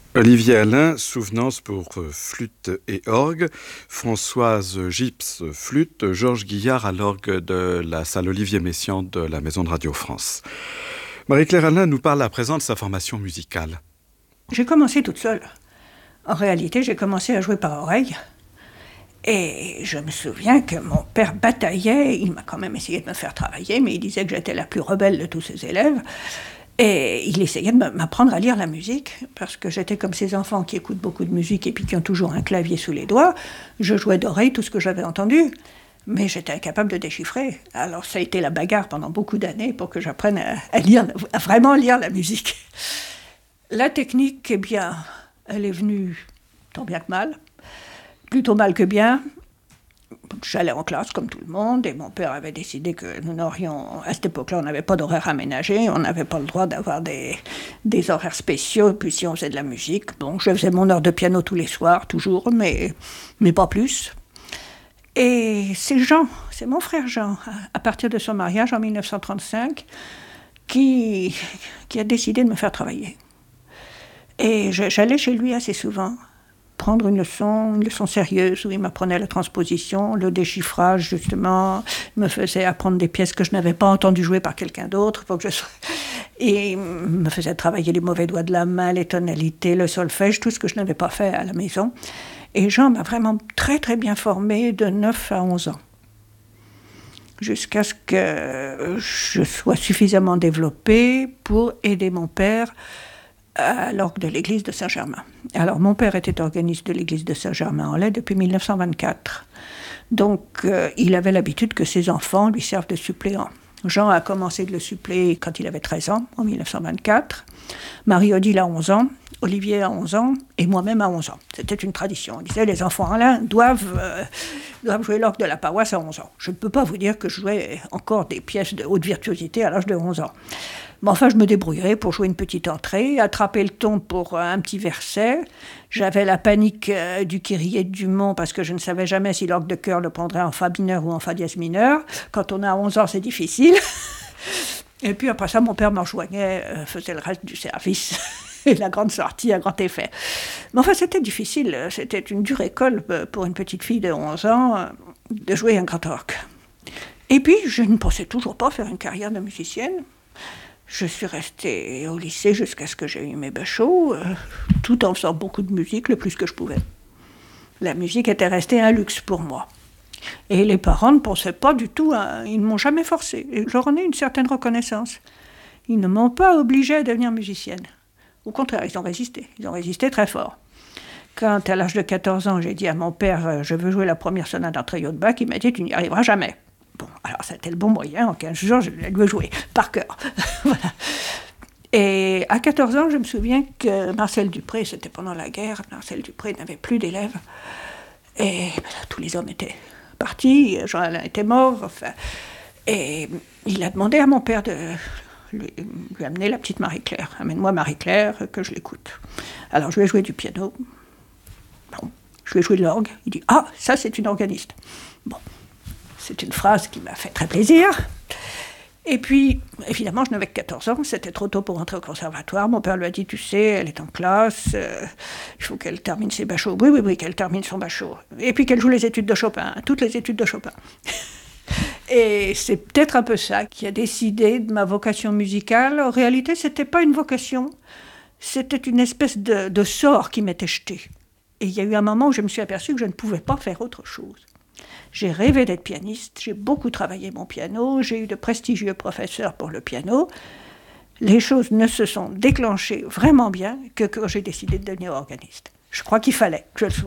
Olivier Alain, souvenance pour flûte et orgue, Françoise Gips, flûte, Georges Guillard à l'orgue de la salle Olivier Messiaen de la Maison de Radio France. Marie-Claire Alain nous parle à présent de sa formation musicale. J'ai commencé toute seule. En réalité, j'ai commencé à jouer par oreille. Et je me souviens que mon père bataillait, il m'a quand même essayé de me faire travailler, mais il disait que j'étais la plus rebelle de tous ses élèves. Et il essayait de m'apprendre à lire la musique, parce que j'étais comme ces enfants qui écoutent beaucoup de musique et puis qui ont toujours un clavier sous les doigts. Je jouais d'oreille tout ce que j'avais entendu, mais j'étais incapable de déchiffrer. Alors ça a été la bagarre pendant beaucoup d'années pour que j'apprenne à vraiment lire la musique. La technique, eh bien, elle est venue tant bien que mal. Plutôt mal que bien. J'allais en classe comme tout le monde et mon père avait décidé que nous n'aurions, à cette époque-là, on n'avait pas d'horaire aménagé, on n'avait pas le droit d'avoir des horaires spéciaux, puis si on faisait de la musique, bon, je faisais mon heure de piano tous les soirs, toujours, mais pas plus. Et c'est Jean, c'est mon frère Jean, à partir de son mariage en 1935, qui a décidé de me faire travailler. Et j'allais chez lui assez souvent, prendre une leçon sérieuse où il m'apprenait la transposition, le déchiffrage justement, il me faisait apprendre des pièces que je n'avais pas entendues jouer par quelqu'un d'autre, et il me faisait travailler les mauvais doigts de la main, les tonalités, le solfège, tout ce que je n'avais pas fait à la maison. Et Jean m'a vraiment très très bien formée de 9 à 11 ans, jusqu'à ce que je sois suffisamment développée pour aider mon père à l'orgue de l'église de Saint-Germain. Alors, mon père était organiste de l'église de Saint-Germain-en-Laye depuis 1924. Donc, il avait l'habitude que ses enfants lui servent de suppléant. Jean a commencé de le suppléer quand il avait 13 ans, en 1924. Marie-Odile a 11 ans, Olivier a 11 ans, et moi-même à 11 ans. C'était une tradition. On disait, les enfants là doivent jouer l'orgue de la paroisse à 11 ans. Je ne peux pas vous dire que je jouais encore des pièces de haute virtuosité à l'âge de 11 ans. Mais enfin, je me débrouillerais pour jouer une petite entrée, attraper le ton pour un petit verset. J'avais la panique du Kyrie de Dumont parce que je ne savais jamais si l'orgue de chœur le prendrait en fa mineur ou en fa dièse mineur. Quand on a 11 ans, c'est difficile. Et puis après ça, mon père me rejoignait, faisait le reste du service. Et la grande sortie à grand effet. Mais enfin, c'était difficile. C'était une dure école pour une petite fille de 11 ans de jouer un grand orgue. Et puis, je ne pensais toujours pas faire une carrière de musicienne. Je suis restée au lycée jusqu'à ce que j'ai eu mes bachots, tout en faisant beaucoup de musique, le plus que je pouvais. La musique était restée un luxe pour moi. Et les parents ne pensaient pas du tout, ils ne m'ont jamais forcée. Et je leur en ai une certaine reconnaissance. Ils ne m'ont pas obligée à devenir musicienne. Au contraire, ils ont résisté très fort. Quand, à l'âge de 14 ans, j'ai dit à mon père « Je veux jouer la première sonate en trio de Bach », il m'a dit « Tu n'y arriveras jamais ». Bon, alors c'était le bon moyen, en 15 jours, je l'ai joué, par cœur. Voilà. Et à 14 ans, je me souviens que Marcel Dupré, c'était pendant la guerre, Marcel Dupré n'avait plus d'élèves. Et ben là, tous les hommes étaient partis, Jean-Alain était mort. Enfin, et il a demandé à mon père de lui amener la petite Marie-Claire. Amène-moi Marie-Claire, que je l'écoute. Alors je lui ai joué du piano. Bon, je lui ai joué de l'orgue. Il dit « Ah, ça c'est une organiste ». Bon. C'est une phrase qui m'a fait très plaisir. Et puis, évidemment, je n'avais que 14 ans, c'était trop tôt pour entrer au conservatoire. Mon père lui a dit, tu sais, elle est en classe, il faut qu'elle termine ses bachots. Oui, qu'elle termine son bachot. Et puis qu'elle joue les études de Chopin, toutes les études de Chopin. Et c'est peut-être un peu ça qui a décidé de ma vocation musicale. En réalité, ce n'était pas une vocation, c'était une espèce de sort qui m'était jeté. Et il y a eu un moment où je me suis aperçue que je ne pouvais pas faire autre chose. J'ai rêvé d'être pianiste, j'ai beaucoup travaillé mon piano, j'ai eu de prestigieux professeurs pour le piano. Les choses ne se sont déclenchées vraiment bien que quand j'ai décidé de devenir organiste. Je crois qu'il fallait que je le sois.